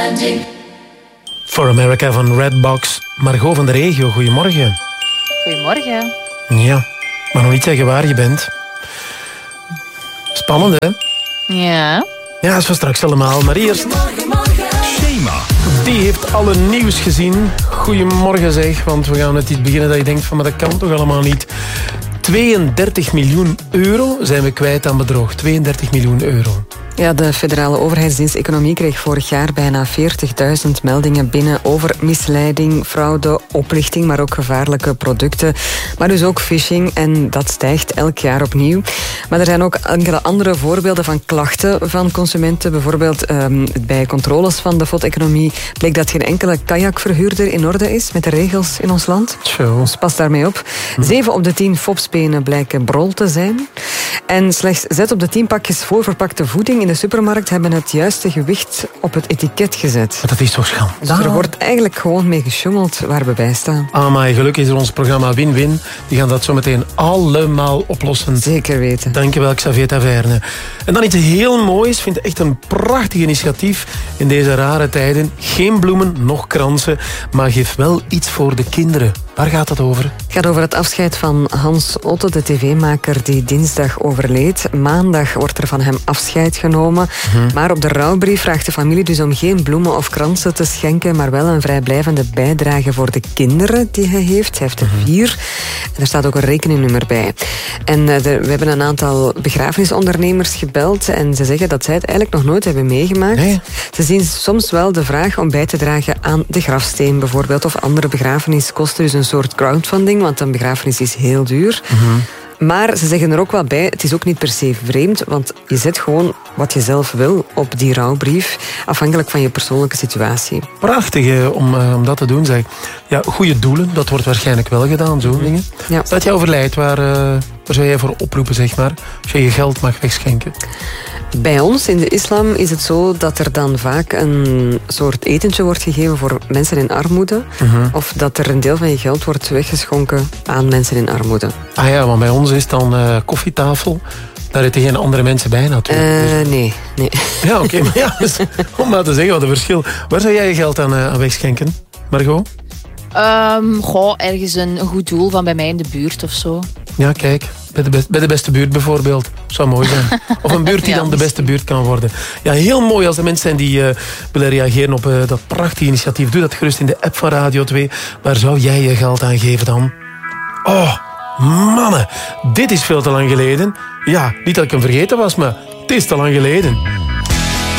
Trending. For America van Redbox. Margot van de regio, goedemorgen. Goedemorgen. Ja, maar nog niet zeggen waar je bent. Spannend, hè? Ja. Ja, dat is voor straks allemaal. Maar eerst... Shema. Die heeft alle nieuws gezien. Goedemorgen zeg, want we gaan met iets beginnen dat je denkt van, maar dat kan toch allemaal niet. 32 miljoen euro zijn we kwijt aan bedrog. 32 miljoen euro. Ja, de federale overheidsdienst Economie kreeg vorig jaar bijna 40.000 meldingen binnen over misleiding, fraude, oplichting, maar ook gevaarlijke producten. Maar dus ook phishing en dat stijgt elk jaar opnieuw. Maar er zijn ook enkele andere voorbeelden van klachten van consumenten. Bijvoorbeeld bij controles van de FOD-economie bleek dat geen enkele kajakverhuurder in orde is met de regels in ons land. Dus pas daarmee op. 7 op de 10 FOB-spenen blijken brol te zijn. En slechts 6 op de 10 pakjes voorverpakte voeding in de supermarkt hebben het juiste gewicht op het etiket gezet. Maar dat is toch schande. Dus er wordt eigenlijk gewoon mee gesjoemeld waar we bij staan. Maar gelukkig is er ons programma Win-Win. Die gaan dat zo meteen allemaal oplossen. Zeker weten. Dankjewel, Xavier Taverne. En dan iets heel moois. Vind ik echt een prachtig initiatief in deze rare tijden. Geen bloemen, nog kransen, maar geef wel iets voor de kinderen. Waar gaat het over? Het gaat over het afscheid van Hans Otto, de tv-maker die dinsdag overleed. Maandag wordt er van hem afscheid genomen. Maar op de rouwbrief vraagt de familie dus om geen bloemen of kransen te schenken, maar wel een vrijblijvende bijdrage voor de kinderen die hij heeft. Hij heeft er 4. En er staat ook een rekeningnummer bij. En we hebben een aantal begrafenisondernemers gebeld en ze zeggen dat zij het eigenlijk nog nooit hebben meegemaakt. Nee. Ze zien soms wel de vraag om bij te dragen aan de grafsteen bijvoorbeeld, of andere begrafeniskosten, dus een soort crowdfunding, want een begrafenis is heel duur. Maar ze zeggen er ook wel bij, het is ook niet per se vreemd, want je zet gewoon wat je zelf wil op die rouwbrief, afhankelijk van je persoonlijke situatie. Prachtig om dat te doen, zeg. Ja, goede doelen, dat wordt waarschijnlijk wel gedaan, zo'n dingen. Ja. Dat jij overlijdt, waar zou jij voor oproepen, zeg maar, als je je geld mag wegschenken? Bij ons in de islam is het zo dat er dan vaak een soort etentje wordt gegeven voor mensen in armoede. Of dat er een deel van je geld wordt weggeschonken aan mensen in armoede. Ah ja, want bij ons is dan koffietafel. Daar zitten geen andere mensen bij natuurlijk. Nee. Ja, oké. Maar ja, dus, om maar te zeggen wat een verschil. Waar zou jij je geld aan wegschenken, Margot? Ergens een goed doel van bij mij in de buurt of zo. Ja, kijk. Bij de beste buurt bijvoorbeeld. Zou mooi zijn. Of een buurt die dan de beste buurt kan worden. Ja, heel mooi als er mensen zijn die willen reageren op dat prachtige initiatief. Doe dat gerust in de app van Radio 2. Waar zou jij je geld aan geven dan? Oh, mannen. Dit is veel te lang geleden. Ja, niet dat ik hem vergeten was, maar het is te lang geleden.